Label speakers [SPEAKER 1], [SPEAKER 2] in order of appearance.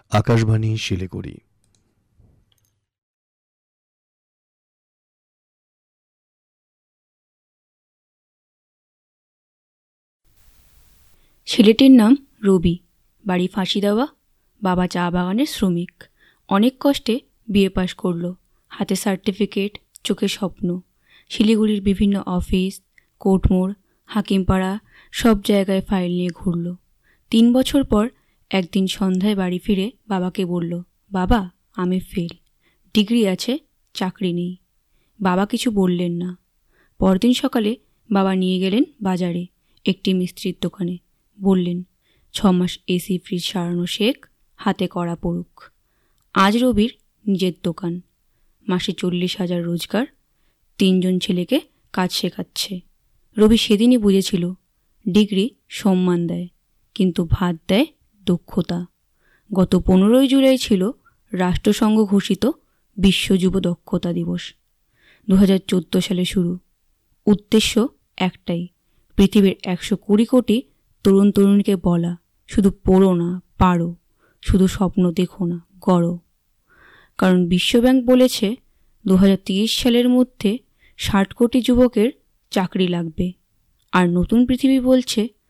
[SPEAKER 1] আকাশবাণী শিলিগুড়ি।
[SPEAKER 2] ছেলেটির নাম রবি, বাড়ি ফাঁসিদেওয়া, বাবা চা বাগানের শ্রমিক। অনেক কষ্টে বিএ পাশ করলো, হাতে সার্টিফিকেট, চোখে স্বপ্ন। শিলিগুড়ির বিভিন্ন অফিস, কোর্টমোড়, হাকিমপাড়া সব জায়গায় ফাইল নিয়ে ঘুরল। 3 বছর পর একদিন সন্ধ্যায় বাড়ি ফিরে বাবাকে বলল, বাবা আমি ফেল, ডিগ্রি আছে, চাকরি নেই। বাবা কিছু বললেন না। পরদিন সকালে বাবা নিয়ে গেলেন বাজারে একটি মিস্ত্রির দোকানে। বললেন, 6 মাস এসি ফ্রিজ সারানো শেখ, হাতে কড়া পড়ুক। আজ রবির নিজের দোকান, মাসে 40,000 রোজগার, 3 জন ছেলেকে কাজ শেখাচ্ছে। রবি সেদিনই বুঝেছিল, ডিগ্রি সম্মান দেয়, কিন্তু ভাত দেয় দক্ষতা। গত 15ই জুলাই ছিল রাষ্ট্রসংঘ ঘোষিত বিশ্ব যুব দক্ষতা দিবস। 2014 সালে শুরু। উদ্দেশ্য একটাই, পৃথিবীর 120 কোটি তরুণ তরুণীকে বলা, শুধু পড়ো না, পারো, শুধু স্বপ্ন দেখো না, গড়ো। কারণ বিশ্বব্যাংক বলেছে 2030 সালের মধ্যে 60 কোটি যুবকের চাকরি লাগবে। আর নতুন পৃথিবী বলছে